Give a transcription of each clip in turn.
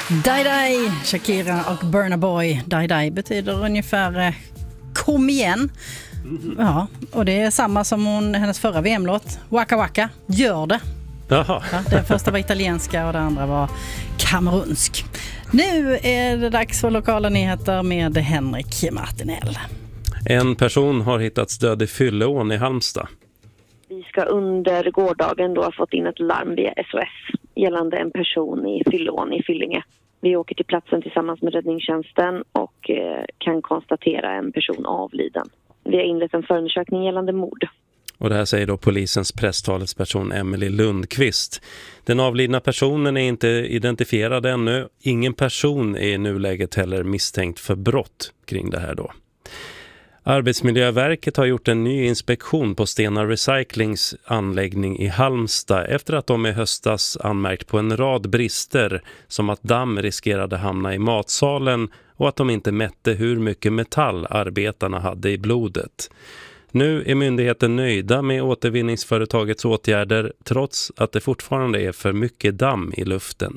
Die Die, Shakira och Burna Boy. Die Die betyder ungefär kom igen. Ja, och det är samma som hennes förra VM-låt. Waka Waka, gör det. Jaha. Ja, den första var italienska och det andra var kamerunsk. Nu är det dags för lokala nyheter med Henrik Martinell. En person har hittats död i Fylleån i Halmstad. Vi ska under gårdagen då ha fått in ett larm via SOS gällande en person i Fylleån i Fyllinge. Vi åker till platsen tillsammans med räddningstjänsten och kan konstatera en person avliden. Vi har inlett en förundersökning gällande mord. Och det här säger då polisens presstalesperson Emily Lundqvist. Den avlidna personen är inte identifierad ännu. Ingen person är i nuläget heller misstänkt för brott kring det här då. Arbetsmiljöverket har gjort en ny inspektion på Stena Recyclings anläggning i Halmstad efter att de i höstas anmärkt på en rad brister som att damm riskerade hamna i matsalen och att de inte mätte hur mycket metall arbetarna hade i blodet. Nu är myndigheten nöjda med återvinningsföretagets åtgärder trots att det fortfarande är för mycket damm i luften.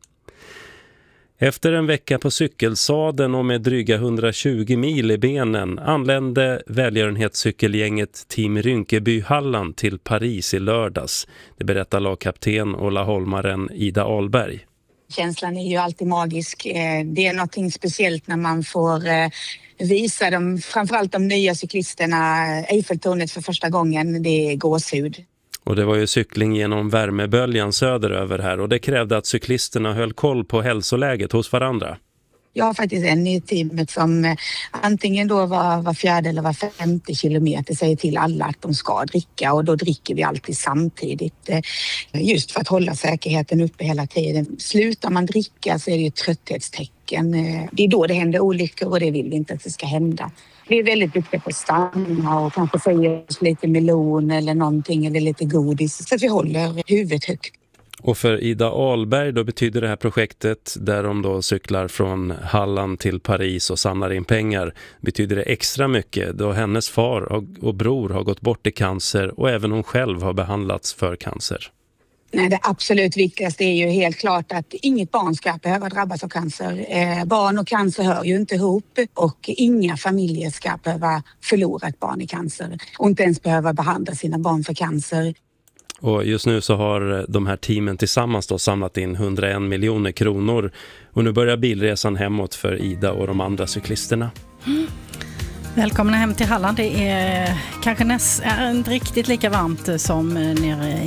Efter en vecka på cykelsaden och med dryga 120 mil i benen anlände välgörenhetscykelgänget Team Rynkeby Halland till Paris i lördags. Det berättar lagkapten och laholmaren Ida Ahlberg. Känslan är ju alltid magisk. Det är något speciellt när man får visa dem, framförallt de nya cyklisterna, Eiffeltornet för första gången. Det är gåshud. Och det var ju cykling genom värmeböljan söderöver här och det krävde att cyklisterna höll koll på hälsoläget hos varandra. Jag har faktiskt en i teamet som antingen då var fjärde eller var 50 kilometer säger till alla att de ska dricka och då dricker vi alltid samtidigt just för att hålla säkerheten uppe hela tiden. Slutar man dricka så är det ju trötthetstecken. Det är då det händer olyckor och det vill vi inte att det ska hända. Vi är väldigt duktiga på att stanna och kanske få i oss lite melon eller någonting eller lite godis så att vi håller huvudet högt. Och för Ida Ahlberg då betyder det här projektet där de då cyklar från Halland till Paris och samlar in pengar betyder det extra mycket då hennes far och bror har gått bort i cancer och även hon själv har behandlats för cancer. Nej, det absolut viktigaste är ju helt klart att inget barn ska behöva drabbas av cancer. Barn och cancer hör ju inte ihop och inga familjer ska behöva förlora ett barn i cancer och inte ens behöva behandla sina barn för cancer. Och just nu så har de här teamen tillsammans då samlat in 101 miljoner kronor och nu börjar bilresan hemåt för Ida och de andra cyklisterna. Välkomna hem till Halland. Det är kanske inte riktigt lika varmt som nere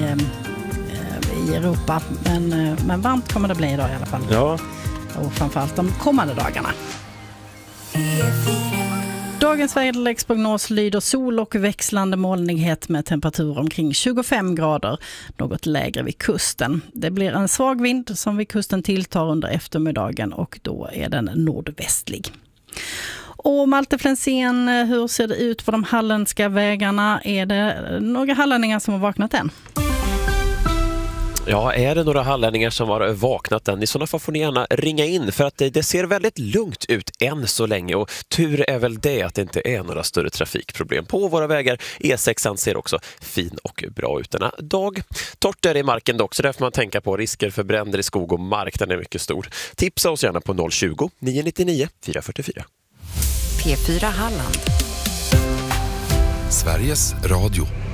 i Europa. Men varmt kommer det bli idag i alla fall. Ja. Och framförallt de kommande dagarna. Dagens väderleksprognos lyder sol och växlande molnighet med temperatur omkring 25 grader, något lägre vid kusten. Det blir en svag vind som vid kusten tilltar under eftermiddagen och då är den nordvästlig. Och Malte Flensén, hur ser det ut på de halländska vägarna? Är det några hallänningar som har vaknat än? Ja, är det några hallänningar som har vaknat än? I sådana fall får ni gärna ringa in för att det ser väldigt lugnt ut än så länge och tur är väl det att det inte är några större trafikproblem på våra vägar. E6 ser också fin och bra ut denna dag. Torrt är det i marken dock så där får man tänka på risker för bränder i skog och mark, den är mycket stor. Tipsa oss gärna på 020 999 444. P4 Halland. Sveriges Radio.